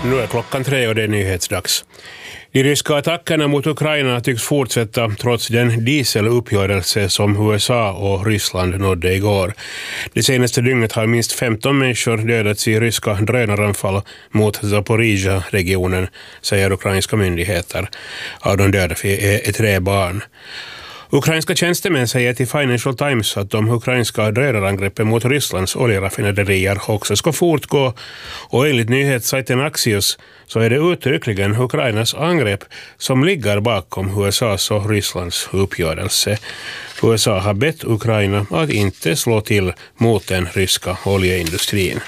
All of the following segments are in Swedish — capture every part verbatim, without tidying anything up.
Nu är klockan tre och det är nyhetsdags. De ryska attackerna mot Ukraina tycks fortsätta trots den dieseluppgörelse som U S A och Ryssland nådde igår. Det senaste dygnet har minst femton människor dödats i ryska drönaranfall mot Zaporizjzja-regionen, säger ukrainska myndigheter. Av de döda är tre barn. Ukrainska tjänstemän säger till Financial Times att de ukrainska drönarangreppen mot Rysslands oljeraffinaderier också ska fortgå, och enligt nyhetssajten Axios så är det uttryckligen Ukrainas angrepp som ligger bakom U S A:s och Rysslands uppgörelse. U S A har bett Ukraina att inte slå till mot den ryska oljeindustrin.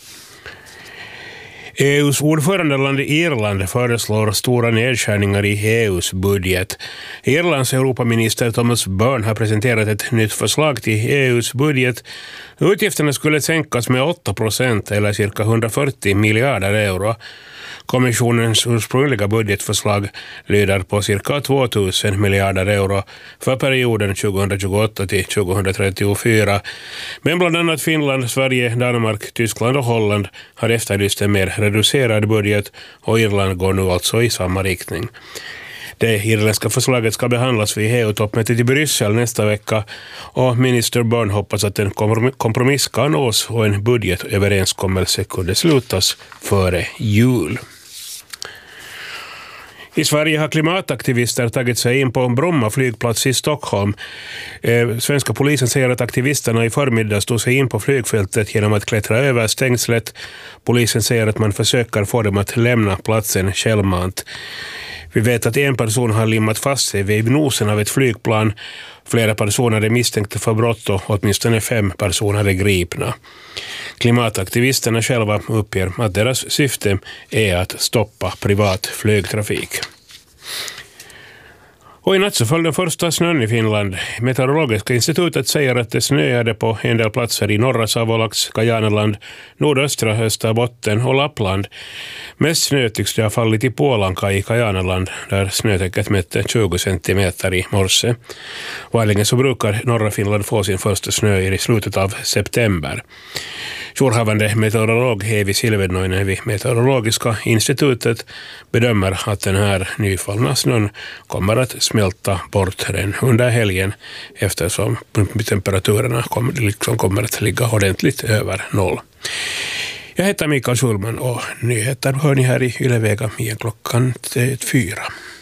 E U:s ordförandeland Irland föreslår stora nedskärningar i E U:s budget. Irlands Europaminister Thomas Byrne har presenterat ett nytt förslag till E U:s budget. Utgifterna skulle sänkas med åtta procent eller cirka hundrafyrtio miljarder euro. Kommissionens ursprungliga budgetförslag lyder på cirka tvåtusen miljarder euro för perioden tjugohundratjugoåtta till tjugohundratrettiofyra. Men bland annat Finland, Sverige, Danmark, Tyskland och Holland har efterlyst en mer reducerad budget, och Irland går nu alltså i samma riktning. Det irländska förslaget ska behandlas vid E U-toppmötet i Bryssel nästa vecka, och minister Byrne hoppas att en kompromiss kan nås och en budgetöverenskommelse kunde slutas före jul. I Sverige har klimataktivister tagit sig in på Bromma flygplats i Stockholm. Eh, svenska polisen säger att aktivisterna i förmiddag stod sig in på flygfältet genom att klättra över stängslet. Polisen säger att man försöker få dem att lämna platsen självmant. Vi vet att en person har limmat fast sig vid nosen av ett flygplan. Flera personer är misstänkta för brott och åtminstone fem personer är gripna. Klimataktivisterna själva uppger att deras syfte är att stoppa privat flygtrafik. Och i natt så föll den första snön i Finland. Meteorologiska institutet säger att det snöade på en del platser i norra Savolax, Kajaneland, nordöstra Österbotten och Lappland. Mest snö tycks det ha fallit i Puolanka i Kajaneland, där snötäcket mätte tjugo centimeter i morse. Vanligen så brukar norra Finland få sin första snö i slutet av september. Jourhavande meteorolog Eevi Silvennoinen vid Meteorologiska institutet bedömer att den här nyfallna snön kommer att smälta bort den under helgen, eftersom temperaturerna kommer, liksom kommer att ligga ordentligt över noll. Jag heter Mikael Schulman och nyheter hör ni här i Ylevega i klockan fyra.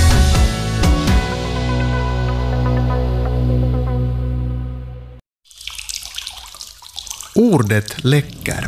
Ordet läcker.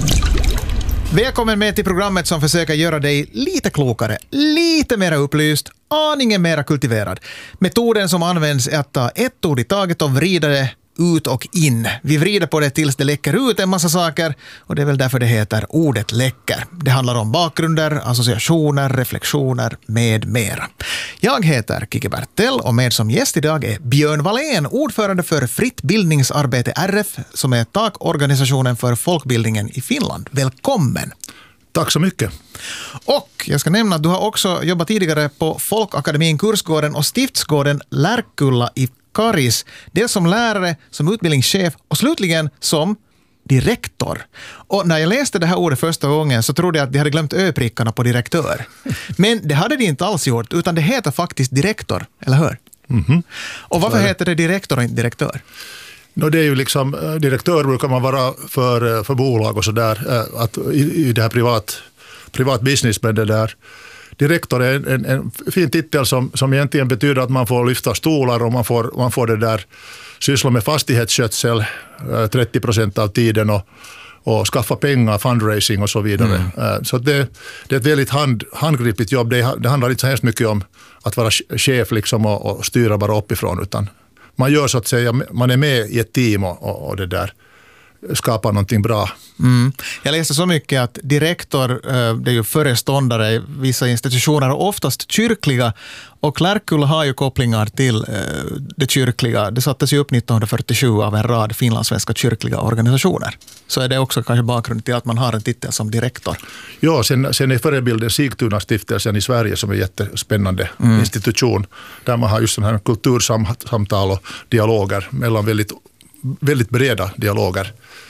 Välkommen med till programmet som försöker göra dig lite klokare, lite mer upplyst, aningen mer kultiverad. Metoden som används är att ta ett ord i taget och vrida det ut och in. Vi vrider på det tills det läcker ut en massa saker, och det är väl därför det heter ordet läcker. Det handlar om bakgrunder, associationer, reflektioner med mera. Jag heter Kiki Bertel och med som gäst idag är Björn Wallén, ordförande för Fritt bildningsarbete R F, som är takorganisationen för folkbildningen i Finland. Välkommen! Tack så mycket. Och jag ska nämna att du har också jobbat tidigare på Folkakademin Kursgården och Stiftsgården Lärkulla i Karis, dels som lärare, som utbildningschef och slutligen som direktor. Och när jag läste det här ordet första gången så trodde jag att de hade glömt ö-prickarna på direktör. Men det hade de inte alls gjort, utan det heter faktiskt direktor, eller hur? Mm-hmm. Och varför heter det direktor och inte direktör? No, det är ju liksom, direktör brukar man vara för, för bolag och sådär, att i, i det här privat, privat business med det där. Direktor är en, en, en fin titel som, som egentligen betyder att man får lyfta stolar och man får, man får det där syssla med fastighetsskötsel trettio procent av tiden och, och skaffa pengar, fundraising och så vidare. Mm. Så det, det är ett väldigt hand, handgripligt jobb. Det, det handlar inte så hemskt mycket om att vara chef liksom och, och styra bara uppifrån, utan man gör så att säga, man är med i ett team och, och, och det där skapar någonting bra. Mm. Jag läste så mycket att direktor, det är ju föreståndare i vissa institutioner och oftast kyrkliga, och Lärkulla har ju kopplingar till det kyrkliga. Det sattes ju upp nittonhundrafyrtiosju av en rad finlandssvenska kyrkliga organisationer. Så är det också kanske bakgrund till att man har en titel som direktor. Ja, sen, sen är förebilden Sigtuna-stiftelsen i Sverige som är en jättespännande mm. institution, där man har just sådana här kultursamtal och dialoger mellan väldigt, väldigt breda dialoger.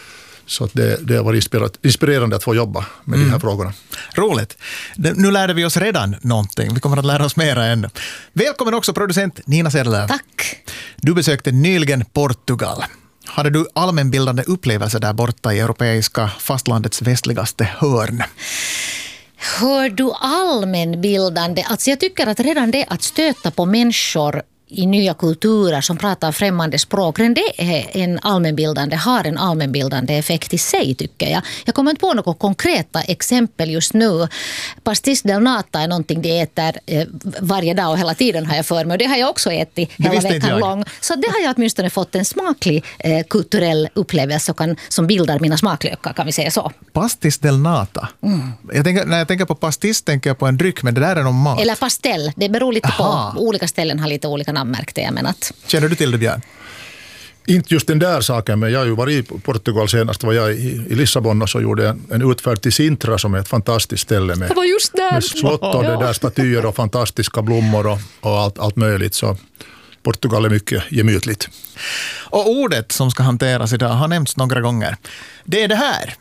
Så att det, det har varit inspirerande att få jobba med mm. de här frågorna. Roligt. Nu lärde vi oss redan någonting. Vi kommer att lära oss mera ännu. Välkommen också producent Nina Sedler. Tack. Du besökte nyligen Portugal. Hade du allmänbildande upplevelser där borta i europeiska fastlandets västligaste hörn? Hör du allmänbildande? Alltså jag tycker att redan det att stöta på människor i nya kulturer som pratar främmande språk, det är en allmänbildande, har en allmänbildande effekt i sig tycker jag. Jag kommer inte på några konkreta exempel just nu. Pastis del nata är någonting det äter eh, varje dag och hela tiden har jag för mig. Och det har jag också ätit hela veckan lång. Så det har jag åtminstone fått en smaklig eh, kulturell upplevelse som, kan, som bildar mina smaklökar, kan vi säga så. Pastis del nata. Mm. Jag tänker, när jag tänker på pastis tänker jag på en dryck, men det där är någon mat. Eller pastell. Det beror lite Aha. på. Olika ställen har lite olika namn. Märkte jag, men att... Känner du till det, Björn? Inte just den där saken, men jag har ju varit i Portugal senast. Var jag i, i Lissabon och så gjorde jag en utfärd till Sintra som är ett fantastiskt ställe med, det var just där. med slott och det där statyer och fantastiska blommor och, och allt, allt möjligt. Så Portugal är mycket gemytligt. Och ordet som ska hanteras idag har nämnts några gånger. Det är det här.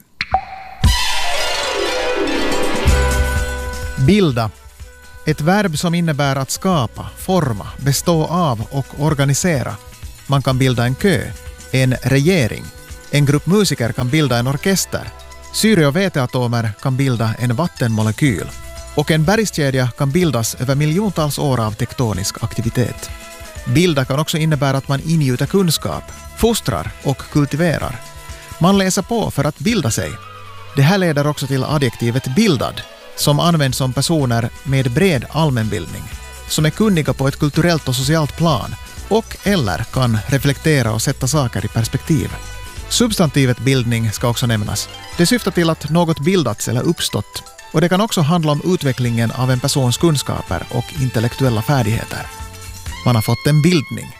Bilda. Ett verb som innebär att skapa, forma, bestå av och organisera. Man kan bilda en kö, en regering. En grupp musiker kan bilda en orkester. Syre- och väteatomer kan bilda en vattenmolekyl. Och en bergskedja kan bildas över miljontals år av tektonisk aktivitet. Bilda kan också innebära att man ingjuter kunskap, fostrar och kultiverar. Man läser på för att bilda sig. Det här leder också till adjektivet bildad, som används som personer med bred allmänbildning, som är kunniga på ett kulturellt och socialt plan och eller kan reflektera och sätta saker i perspektiv. Substantivet bildning ska också nämnas. Det syftar till att något bildats eller uppstått, och det kan också handla om utvecklingen av en persons kunskaper och intellektuella färdigheter. Man har fått en bildning.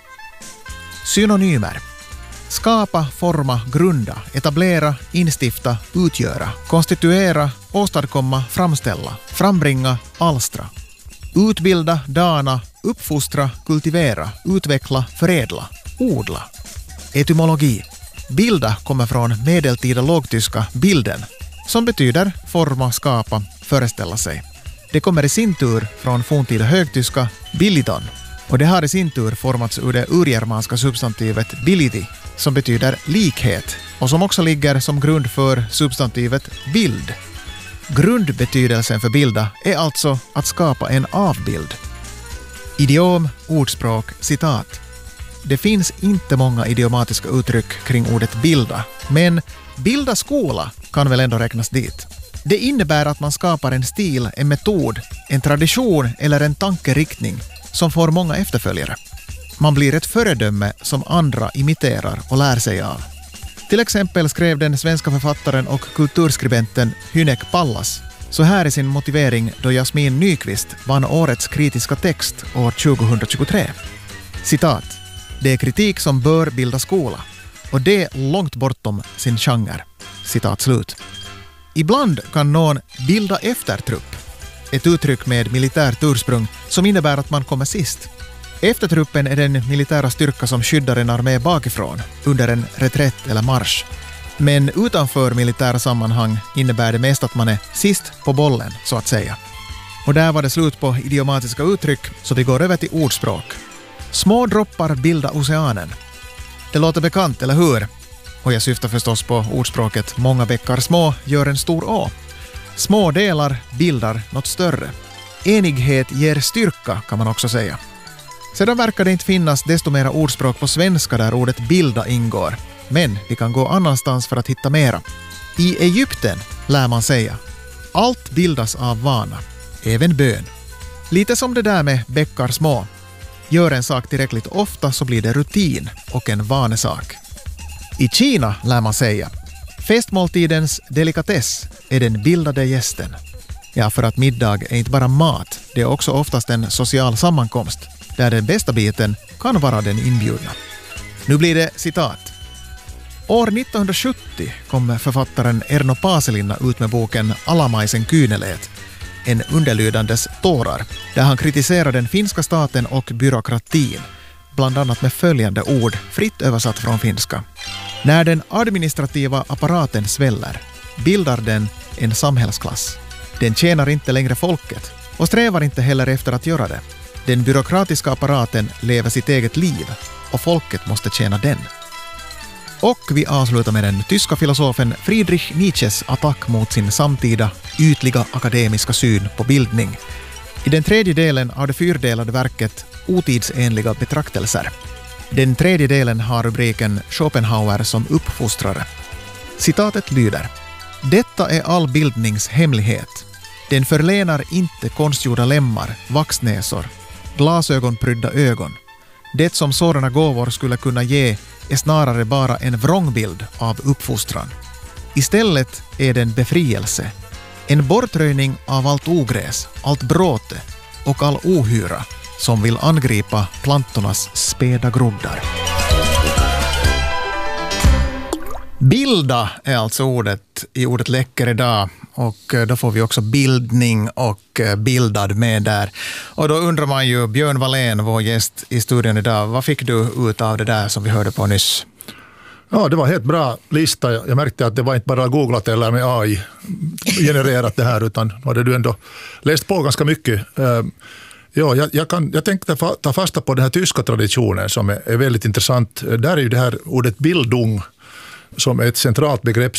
Synonymer. Skapa, forma, grunda, etablera, instifta, utgöra, konstituera, åstadkomma, framställa, frambringa, alstra. Utbilda, dana, uppfostra, kultivera, utveckla, förädla, odla. Etymologi. Bilda kommer från medeltida lågtyska bilden, som betyder forma, skapa, föreställa sig. Det kommer i sin tur från forntida högtyska bilidon, och det har i sin tur formats ur det urgermanska substantivet bilidi, som betyder likhet och som också ligger som grund för substantivet bild. Grundbetydelsen för bilda är alltså att skapa en avbild. Idiom, ordspråk, citat. Det finns inte många idiomatiska uttryck kring ordet bilda, men bilda skola kan väl ändå räknas dit. Det innebär att man skapar en stil, en metod, en tradition eller en tankeriktning som får många efterföljare. Man blir ett föredöme som andra imiterar och lär sig av. Till exempel skrev den svenska författaren och kulturskribenten Hynek Pallas så här i sin motivering då Jasmin Nyqvist vann årets kritiska text år tjugohundratjugotre. Citat. Det är kritik som bör bilda skola, och det långt bortom sin genre. Citat slut. Ibland kan någon bilda eftertrupp, ett uttryck med militärt ursprung som innebär att man kommer sist. Eftertruppen är den militära styrka som skyddar en armé bakifrån under en reträtt eller marsch. Men utanför militära sammanhang innebär det mest att man är sist på bollen, så att säga. Och där var det slut på idiomatiska uttryck, så vi går över till ordspråk. Små droppar bildar oceanen. Det låter bekant, eller hur? Och jag syftar förstås på ordspråket många bäckar små gör en stor å. Små delar bildar något större. Enighet ger styrka, kan man också säga. Sedan verkar det inte finnas desto mera ordspråk på svenska där ordet bilda ingår. Men vi kan gå annanstans för att hitta mera. I Egypten lär man säga: allt bildas av vana, även bön. Lite som det där med bäckar små. Gör en sak tillräckligt ofta så blir det rutin och en vanesak. I Kina lär man säga: festmåltidens delikatess är den bildade gästen. Ja, för att middag är inte bara mat, det är också oftast en social sammankomst där den bästa biten kan vara den inbjudna. Nu blir det citat. År nittonhundrasjuttio kom författaren Erno Paasilinna ut med boken Alamaisen kyyneleet, en underlydandes tårar, där han kritiserar den finska staten och byråkratin, bland annat med följande ord fritt översatt från finska. När den administrativa apparaten sväller bildar den en samhällsklass. Den tjänar inte längre folket och strävar inte heller efter att göra det. Den byråkratiska apparaten lever sitt eget liv och folket måste tjäna den. Och vi avslutar med den tyska filosofen Friedrich Nietzsches attack mot sin samtida ytliga akademiska syn på bildning. I den tredje delen av det fyrdelade verket Otidsenliga betraktelser. Den tredje delen har rubriken Schopenhauer som uppfostrare. Citatet lyder: "Detta är all bildnings hemlighet. Den förlänar inte konstgjorda lemmar, vaxnäsor, glasögonprydda ögon. Det som sådana gåvor skulle kunna ge är snarare bara en vrångbild av uppfostran. Istället är den befrielse, en bortröjning av allt ogräs, allt bråte och all ohyra som vill angripa plantornas späda groddar." Bilda är alltså ordet i ordet läcker idag, och då får vi också bildning och bildad med där. Och då undrar man ju, Björn Wallén, vår gäst i studion idag, vad fick du ut av det där som vi hörde på nyss? Ja, det var helt bra lista. Jag märkte att det var inte bara googlat eller med A I genererat det här, utan hade du ändå läst på ganska mycket. Ja, jag, jag, kan, jag tänkte ta fasta på den här tyska traditionen som är, är väldigt intressant. Där är ju det här ordet Bildung som är ett centralt begrepp